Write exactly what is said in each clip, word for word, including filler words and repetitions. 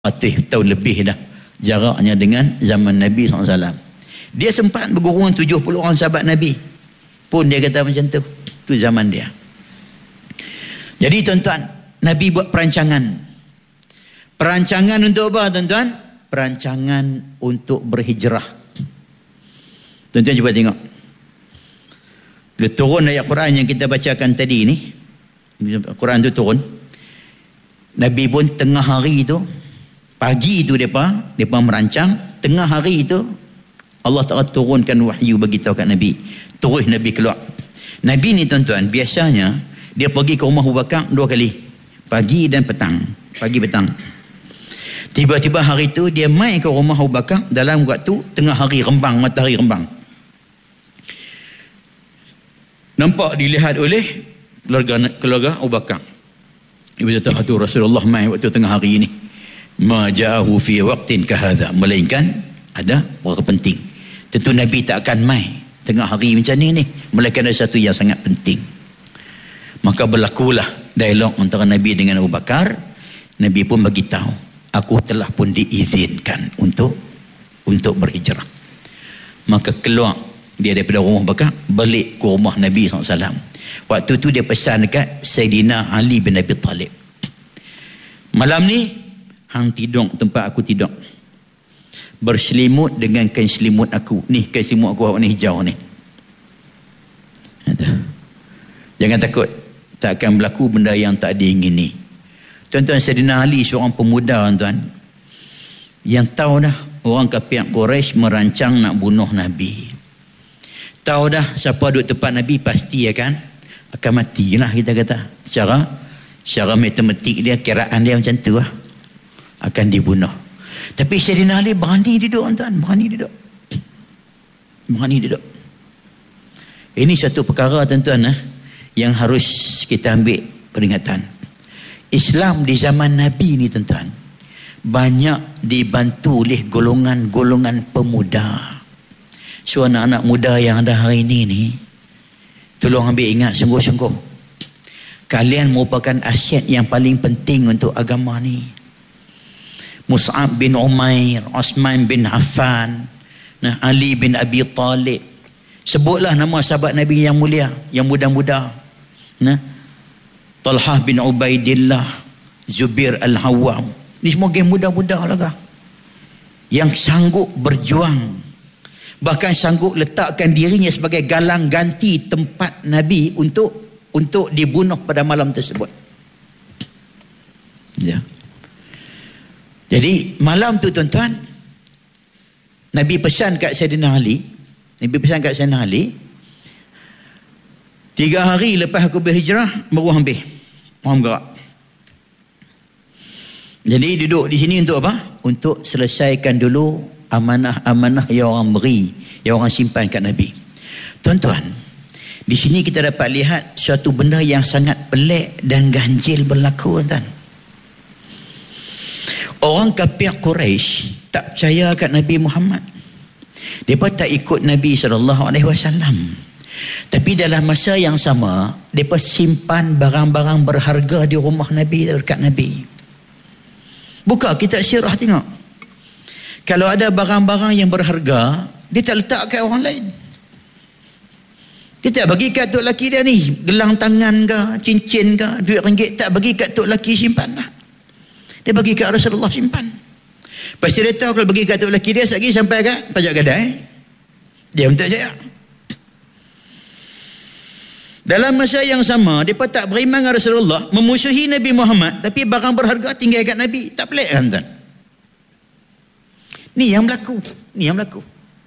ratus tahun lebih dah jaraknya dengan zaman Nabi sallallahu alaihi wasallam. Dia sempat bergurau dengan tujuh puluh orang sahabat Nabi pun dia kata macam tu. Tu zaman dia. Jadi tuan-tuan, Nabi buat perancangan. Perancangan untuk apa tuan-tuan? Perancangan untuk berhijrah. Tuan-tuan cuba tengok. Bila turun ayat Quran yang kita bacakan tadi ni, Quran tu turun, Nabi pun tengah hari tu, pagi tu mereka, mereka merancang, tengah hari tu Allah Ta'ala turunkan wahyu bagi tahu kat Nabi. Terus Nabi keluar. Nabi ni tuan-tuan, biasanya dia pergi ke rumah Abu Bakar dua kali. Pagi dan petang. Pagi petang. Tiba-tiba hari tu dia mai ke rumah Abu Bakar dalam waktu tengah hari rembang, matahari rembang. Nampak dilihat oleh keluarga keluarga Abu Bakar. Dia kata, "Hatu Rasulullah mai waktu tengah hari ini. Ma ja'ahu fi waqtin kahadha." Melainkan ada perkara penting. Tentu Nabi tak akan mai tengah hari macam ni ni. Melainkan ada satu yang sangat penting. Maka berlakulah dialog antara Nabi dengan Abu Bakar. Nabi pun bagi tahu, aku telah pun diizinkan untuk untuk berhijrah. Maka keluar dia daripada rumah Bakar, balik ke rumah Nabi sallallahu alaihi wasallam. Waktu tu dia pesan dekat Sayyidina Ali bin Abi Talib, malam ni hang tidur tempat aku tidur, berselimut dengan kain selimut aku ni, kain selimut aku ni hijau ni. Jangan takut, tak akan berlaku benda yang tak diingini. Tuan-tuan, Sayyidina Ali seorang pemuda tuan, yang tahu dah orang kafir Quraisy merancang nak bunuh Nabi. Tahu dah siapa duduk tempat Nabi pasti akan akan matilah, kita kata. Secara secara matematik dia, kiraan dia macam tu lah. Akan dibunuh. Tapi Sayyidina Ali berani duduk tuan, berani duduk. Berani duduk. Ini satu perkara tuan-tuan eh, yang harus kita ambil peringatan. Islam di zaman Nabi ni tuan-tuan banyak dibantu oleh golongan-golongan pemuda. So anak-anak muda yang ada hari ini ni, tolong ambil ingat sungguh-sungguh, kalian merupakan aset yang paling penting untuk agama ni. Mus'ab bin Umair, Osman bin Affan, nah, Ali bin Abi Talib, sebutlah nama sahabat Nabi yang mulia, yang muda-muda, nah, Talhah bin Ubaidillah, Zubair Al-Awwam. Ni semua geng muda-muda lah, yang sanggup berjuang, bahkan sanggup letakkan dirinya sebagai galang ganti tempat Nabi untuk untuk dibunuh pada malam tersebut. Ya. Jadi malam tu tuan-tuan, Nabi pesan kat Sayyidina Ali, Nabi pesan kat Sayyidina Ali, tiga hari lepas aku berhijrah baru ambil orang gerak. Jadi duduk di sini untuk apa? Untuk selesaikan dulu amanah-amanah yang orang beri, yang orang simpan kat Nabi. Tuan-tuan, di sini kita dapat lihat suatu benda yang sangat pelik dan ganjil berlaku tuan. Orang kafir Quraisy tak percaya kat Nabi Muhammad. Mereka tak ikut Nabi sallallahu alaihi wasallam. Tapi dalam masa yang sama, mereka simpan barang-barang berharga di rumah Nabi, dekat Nabi. Buka kitab sirah tengok. Kalau ada barang-barang yang berharga, dia tak letak kat orang lain. Dia tak bagi kat tok laki dia ni, gelang tangan ke, cincin ke, duit ringgit, tak bagi kat tok laki simpan lah. Dia bagi kat Rasulullah simpan. Pasti dia tahu kalau bagi kat tok laki dia, sekali sampai kat pajak gadai, dia minta saya. Dalam masa yang sama, mereka tak beriman dengan Rasulullah, memusuhi Nabi Muhammad, tapi barang berharga tinggal kat Nabi. Tak pelik kan tuan? Ni yang berlaku. Ni yang berlaku.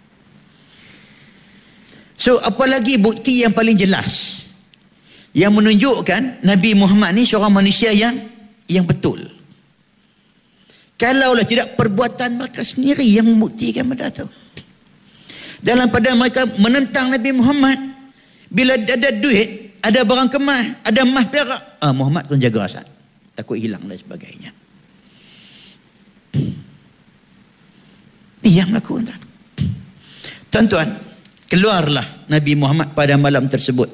So, apalagi bukti yang paling jelas yang menunjukkan Nabi Muhammad ni seorang manusia yang yang betul. Kalaulah tidak, perbuatan mereka sendiri yang membuktikan benda tu. Dalam pada mereka menentang Nabi Muhammad, bila ada duit, ada barang kemas, ada emas perak, ah, Muhammad pun jaga asal, takut hilang dan sebagainya. Ini yang berlaku tuan. Tuan-tuan, keluarlah Nabi Muhammad pada malam tersebut.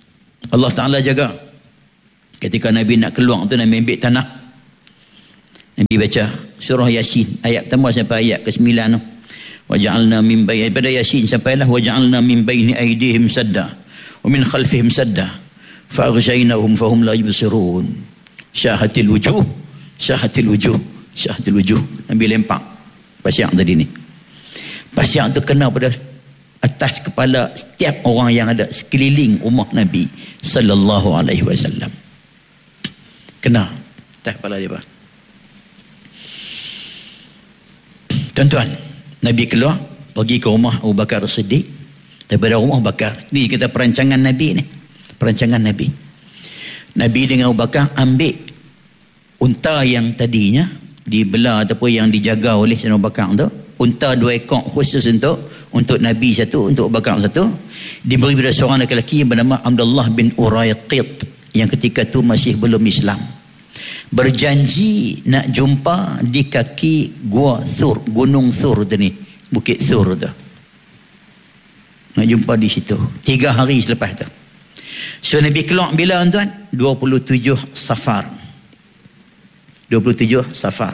Allah Ta'ala jaga. Ketika Nabi nak keluar tu, Nabi ambil tanah. Nabi baca surah Yasin ayat pertama sampai ayat ke sembilan tu. Waja'alna min baini, pada Yasin sampailah waja'alna min baini aydihim sadda wa min khalfihim sadda fa aghshaynahum fahum la yubsirun. Syahatil wujuh, syahatil wujuh, syahatil wujuh. Nabi lempak pasyak tadi ni. Pasyak tu kena pada atas kepala setiap orang yang ada sekeliling rumah Nabi sallallahu alaihi wasallam. Kena atas kepala dia, Pak. Tuan-tuan, Nabi keluar pergi ke rumah Abu Bakar As-Siddiq. Daripada rumah Abu Bakar, ni kita perancangan Nabi ni, perancangan Nabi. Nabi dengan Abu Bakar ambil unta yang tadinya dibelah ataupun yang dijaga oleh Sayyidina Abu Bakar tu, unta dua ekor khusus untuk untuk Nabi satu, untuk Abu Bakar satu, diberi pada seorang lelaki yang bernama Abdullah bin Urayqit yang ketika tu masih belum Islam. Berjanji nak jumpa di kaki gua Thur, gunung Thur tu ni, bukit Thur tu. Nak jumpa di situ tiga hari selepas tu. So Nabi keluar bila tuan? dua puluh tujuh Safar. dua puluh tujuh Safar.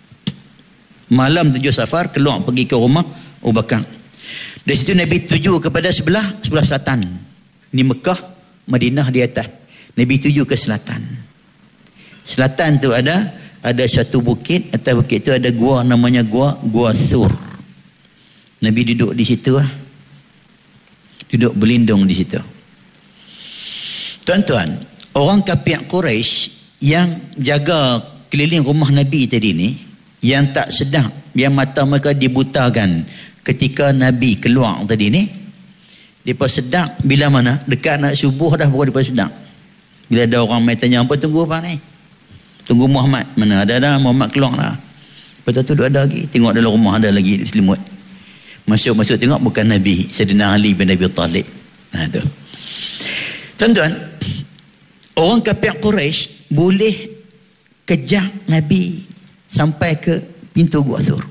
Malam tujuh Safar keluar pergi ke rumah Abu Bakar. Dari situ Nabi tuju kepada sebelah sebelah selatan. Ni Mekah, Madinah di atas. Nabi tuju ke selatan. Selatan tu ada ada satu bukit, atas bukit tu ada gua namanya gua Gua Thur. Nabi duduk di situ lah. Duduk berlindung di situ. Tuan-tuan, orang kafir Quraisy yang jaga keliling rumah Nabi tadi ni, yang tak sedar, yang mata mereka dibutakan ketika Nabi keluar tadi ni, mereka sedar bila mana? Dekat nak subuh dah baru mereka sedar. Bila ada orang main tanya, apa tunggu apa ni? Tunggu Muhammad. Mana ada dah, Muhammad keluar dah. Lepas tu ada lagi, tengok dalam rumah ada lagi selimut. Masuk-masuk tengok bukan Nabi, Sayyidina Ali bin Abi Talib. Nah tu. Tuan-tuan, orang kafir Quraisy boleh kejar Nabi sampai ke pintu Gua Thur.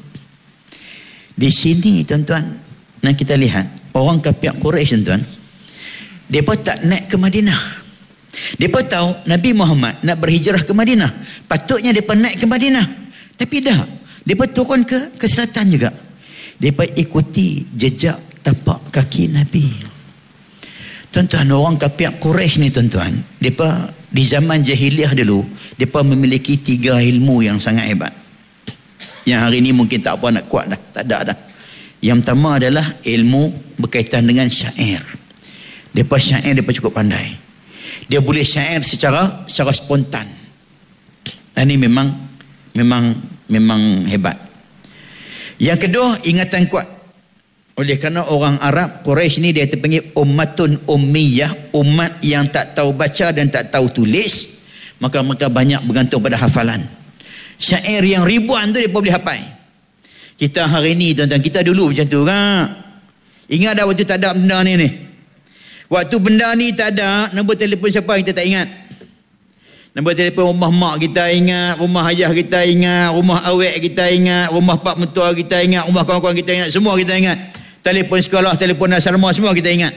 Di sini tuan-tuan, nak kita lihat orang kafir Quraisy tuan-tuan, depa tak naik ke Madinah. Depa tahu Nabi Muhammad nak berhijrah ke Madinah. Patutnya depa naik ke Madinah. Tapi dah, depa turun ke ke selatan juga. Depa ikuti jejak tapak kaki Nabi. Tuan-tuan, orang kafir Quraisy ni tuan-tuan, depa di zaman jahiliah dulu, depa memiliki tiga ilmu yang sangat hebat. Yang hari ni mungkin tak apa nak kuat dah, tak ada dah. Yang pertama adalah ilmu berkaitan dengan syair. Depa syair depa cukup pandai. Dia boleh syair secara secara spontan. Dan ini memang memang memang hebat. Yang kedua, ingatan kuat. Oleh kerana orang Arab Quraisy ni dia terpanggil ummatun ummiyah, umat yang tak tahu baca dan tak tahu tulis, maka mereka banyak bergantung pada hafalan. Syair yang ribuan tu dia boleh hafal. Kita hari ni tuan-tuan, kita dulu macam tu kan. Ingat dah waktu tak ada benda ni ni. Waktu benda ni tak ada, nombor telefon siapa kita tak ingat. Nombor telefon rumah mak kita ingat, rumah ayah kita ingat, rumah awek kita ingat, rumah pak mentua kita ingat, rumah kawan-kawan kita ingat, semua kita ingat. Telefon sekolah, telefon asrama, semua kita ingat.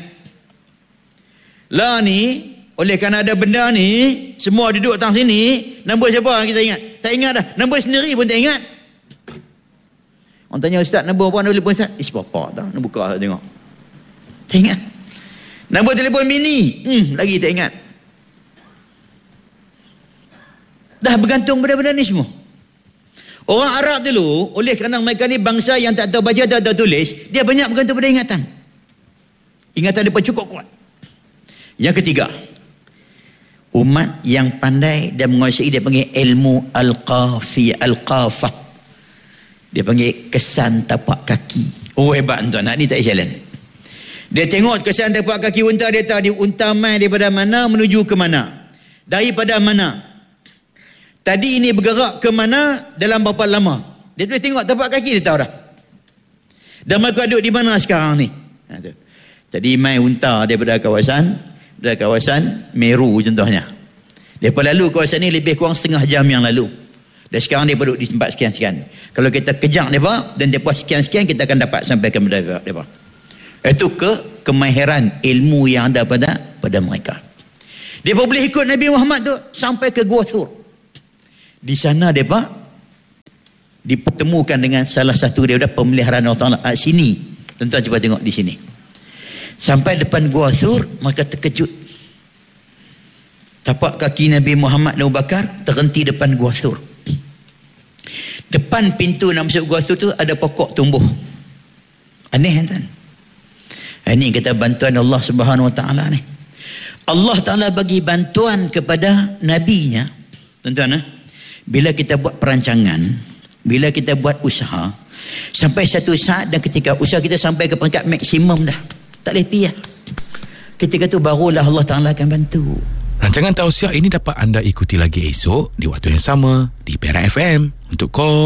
Lah ni, oleh kerana ada benda ni, semua duduk tang sini, nombor siapa kita ingat? Tak ingat dah. Nombor sendiri pun tak ingat. Orang tanya, Ustaz, nombor apa nombor telefon Ustaz? Ish, apa tak? Nombor buka tengok. Tak ingat. Nombor telefon mini, hmm, lagi tak ingat. Dah bergantung pada benda ni semua. Orang Arab dulu, oleh kerana mereka ni bangsa yang tak tahu baca, tak tahu tulis, dia banyak bergantung pada ingatan. Ingatan dia cukup kuat. Yang ketiga, umat yang pandai dan menguasai, dia panggil ilmu al-qafiyah, al-qafah. Dia panggil kesan tapak kaki. Oh hebat tuan, nak ni tak jalan. Dia tengok kesan tapak kaki unta, dia tahu dia unta mai daripada mana menuju ke mana. Daripada mana. Tadi ini bergerak ke mana dalam berapa lama. Dia boleh tengok tapak kaki, dia tahu dah. Dan mereka duduk di mana sekarang ni. Ha, tu. Tadi mai unta daripada kawasan, dari kawasan Meru contohnya. Mereka lalu kawasan ni lebih kurang setengah jam yang lalu. Dan sekarang dia duduk di tempat sekian-sekian. Kalau kita kejar mereka dan mereka sekian-sekian, kita akan dapat sampai ke mereka. Itu ke kemahiran ilmu yang ada pada pada mereka. Dia boleh ikut Nabi Muhammad tu sampai ke Gua Thur. Di sana mereka dipertemukan dengan salah satu daripada pemeliharaan Allah Ta'ala. Ah, sini, tuan-tuan cuba tengok di sini. Sampai depan Gua Thur, maka terkejut. Tapak kaki Nabi Muhammad dan Abu Bakar terhenti depan Gua Thur. Depan pintu nak masuk Gua Thur tu ada pokok tumbuh. Aneh kan? Ini kata bantuan Allah Subhanahu Wa Ta'ala ni. Allah Ta'ala bagi bantuan kepada Nabi-Nya. Tuan-tuan, eh? Bila kita buat perancangan, bila kita buat usaha, sampai satu saat dan ketika usaha kita sampai ke peringkat maksimum dah, tak boleh piah, ketika tu barulah Allah Ta'ala akan bantu. Rancangan tausiah ini dapat anda ikuti lagi esok di waktu yang sama di Perak F M. Untuk call